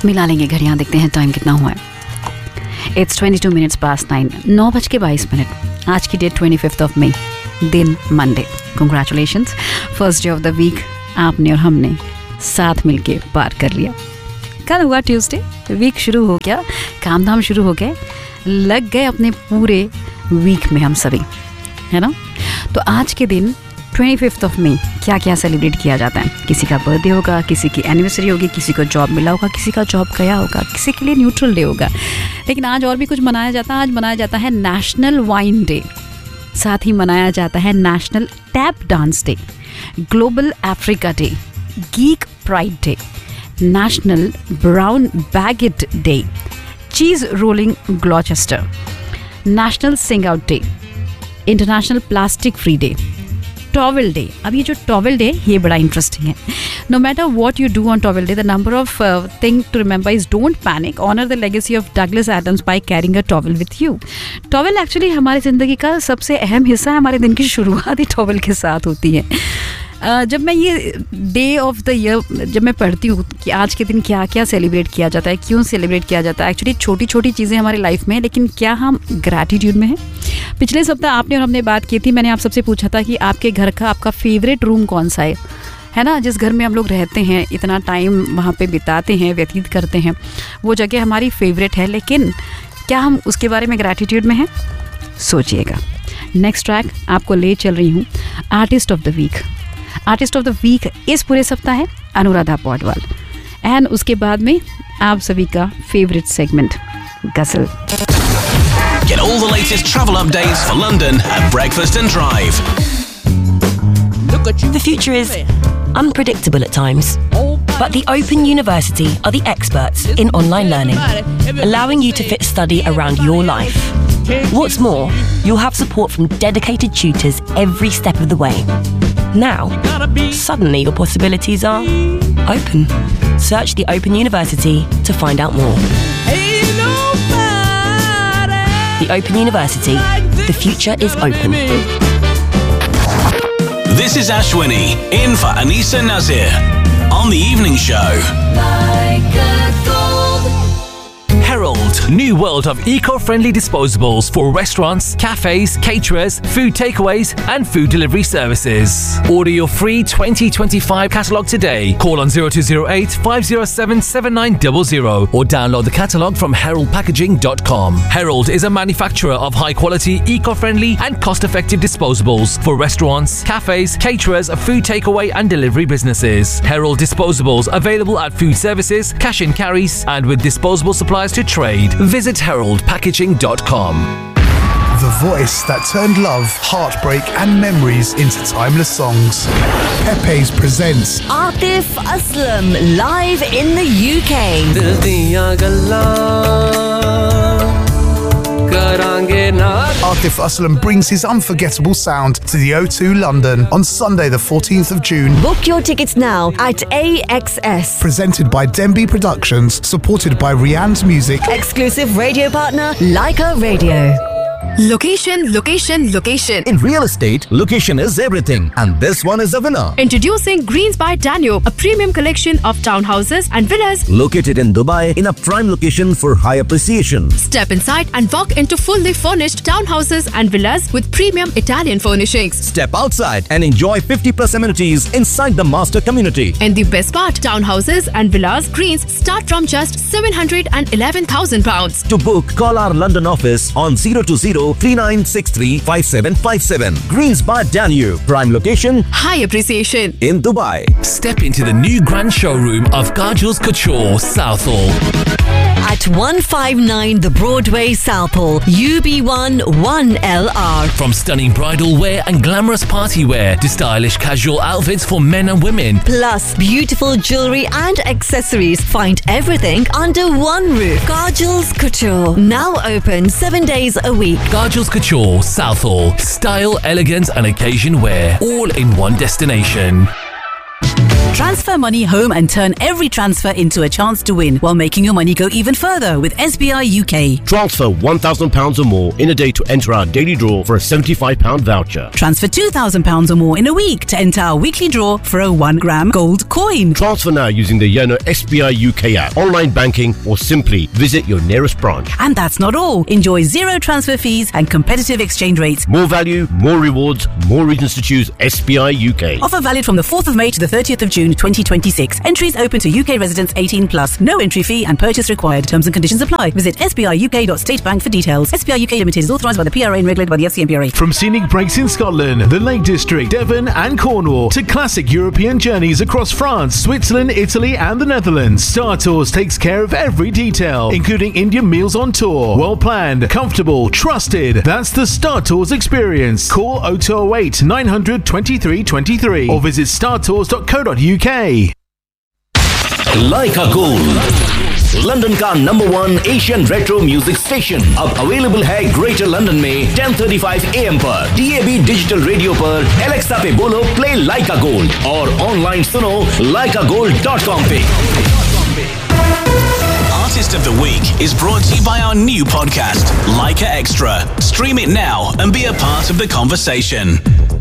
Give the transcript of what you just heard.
मिला लेंगे घड़ियाँ, देखते हैं टाइम कितना हुआ है। It's 22 minutes past 9, 9:22। आज की डेट 25 ऑफ मई, दिन Monday. Congratulations, first day of the week आपने और हमने साथ मिलके पार कर लिया। कल हुआ ट्यूसडे, वीक शुरू हो गया, काम धाम शुरू हो गए, लग गए अपने पूरे वीक में हम सभी, है ना। तो आज के दिन 25 ऑफ मई क्या क्या सेलिब्रेट किया जाता है? किसी का बर्थडे होगा, किसी की एनिवर्सरी होगी, किसी को जॉब मिला होगा, किसी का जॉब गया होगा, किसी के लिए न्यूट्रल डे होगा। लेकिन आज और भी कुछ मनाया जाता है। आज मनाया जाता है नेशनल वाइन डे, साथ ही मनाया जाता है national tap dance day, global Africa day, geek pride day, national brown baguette day, चीज़ रोलिंग ग्लॉचेस्टर, नेशनल सिंग out day, international plastic free day, towel day. अब ये जो टॉवल डे, ये बड़ा इंटरेस्टिंग है। No matter what you do on towel day, the number of thing to remember is don't panic, honour the legacy of Douglas Adams by carrying a towel with you. Towel actually हमारी ज़िंदगी का सबसे अहम हिस्सा है। हमारे दिन की शुरुआत ही टॉवल के साथ होती है। जब मैं ये डे ऑफ द ईयर जब मैं पढ़ती हूँ कि आज के दिन क्या क्या सेलिब्रेट किया जाता है, क्यों सेलिब्रेट किया जाता है, एक्चुअली छोटी छोटी चीज़ें हमारी लाइफ में, लेकिन क्या हम ग्रैटिट्यूड में हैं? पिछले सप्ताह आपने और हमने बात की थी, मैंने आप सबसे पूछा था कि आपके घर का आपका फेवरेट रूम कौन सा है ना। जिस घर में हम लोग रहते हैं, इतना टाइम वहाँ पे बिताते हैं, व्यतीत करते हैं, वो जगह हमारी फेवरेट है, लेकिन क्या हम उसके बारे में ग्रैटिट्यूड में हैं? सोचिएगा। नेक्स्ट ट्रैक आपको ले चल रही हूँ, artist of the week. Artist of the week इस पूरे सप्ताह है अनुराधा पौडवाल, एंड उसके बाद में आप सभी का फेवरेट सेगमेंट गजल। Get all the latest travel updates for London at Breakfast and Drive. The future is unpredictable at times, but the Open University are the experts in online learning, allowing you to fit study around your life. What's more, you'll have support from dedicated tutors every step of the way. Now, suddenly your possibilities are open. Search the Open University to find out more. The Open University. The future is open. This is Ashwini, in for Anisa Nazir, on the evening show. Herald, new world of eco-friendly disposables for restaurants, cafes, caterers, food takeaways and food delivery services. Order your free 2025 catalogue today. Call on 0208 507 7900 or download the catalogue from heraldpackaging.com. Herald is a manufacturer of high-quality, eco-friendly and cost-effective disposables for restaurants, cafes, caterers, food takeaway and delivery businesses. Herald disposables available at food services, cash and carries and with disposable suppliers to trade. Visit heraldpackaging.com. The voice that turned love, heartbreak and memories into timeless songs. Pepe's presents Atif Aslam live in the UK. Atif Aslam brings his unforgettable sound to the O2 London on Sunday the 14th of June. Book your tickets now at AXS. Presented by Denby Productions, supported by Rianne's Music. Exclusive radio partner, Leica Radio. Location, location, location. In real estate, location is everything, and this one is a winner. Introducing Greens by Danube, a premium collection of townhouses and villas Located in Dubai in a prime location for high appreciation. Step inside and walk into fully furnished townhouses and villas with premium Italian furnishings. Step outside and enjoy 50+ amenities inside the master community. And the best part, townhouses and villas Greens start from just £711,000. To book, call our London office on 020-3963-5757. Greens by Danube, prime location, High appreciation. in Dubai. Step into the new grand showroom of Garjul's Couture, Southall. At 159 The Broadway, Southall, UB1 1LR. From stunning bridal wear and glamorous party wear to stylish casual outfits for men and women. Plus beautiful jewellery and accessories. Find everything under one roof. Garjul's Couture. Now open 7 days a week. Garjul's Couture, Southall. Style, elegance and occasion wear. All in one destination. Transfer money home and turn every transfer into a chance to win while making your money go even further with SBI UK. Transfer £1,000 or more in a day to enter our daily draw for a £75 voucher. Transfer £2,000 or more in a week to enter our weekly draw for a 1 gram gold coin. Transfer now using the Yono SBI UK app, online banking, or simply visit your nearest branch. And that's not all. Enjoy zero transfer fees and competitive exchange rates. More value, more rewards, more reasons to choose SBI UK. Offer valid from the 4th of May to the 30th of June 2026. Entries open to UK residents 18+. No entry fee and purchase required. Terms and conditions apply. Visit sbiuk.statebank for details. SBI UK Limited is authorised by the PRA and regulated by the FCMPRA. From scenic breaks in Scotland, the Lake District, Devon and Cornwall to classic European journeys across France, Switzerland, Italy and the Netherlands, Star Tours takes care of every detail, including Indian meals on tour. Well planned, comfortable, trusted. That's the Star Tours experience. Call 0208 900 2323 or visit startours.co.uk. Leica Gold, London का number 1 Asian retro music station अब available है greater London में 10:35 AM पर DAB digital radio पर Alexa पे बोलो play लाइका gold और online सुनो laikagold.com पे. Artist of the Week is brought to you by our new podcast, Leica Extra. Stream it now and be a part of the conversation.